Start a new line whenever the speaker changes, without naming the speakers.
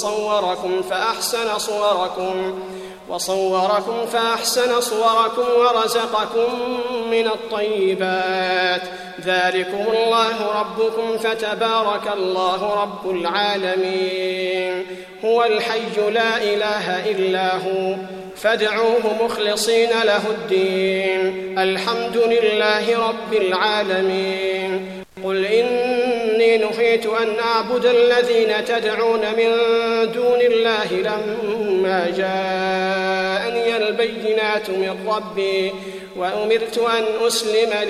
وصوركم فأحسن صوركم ورزقكم من الطيبات، ذلكم الله ربكم فتبارك الله رب العالمين. هو الحي لا إله إلا هو فادعوه مخلصين له الدين، الحمد لله رب العالمين. قل إني نهيت أن أعبد الذين تدعون من دون الله لما جاءني البينات من ربي وأمرت أن أسلم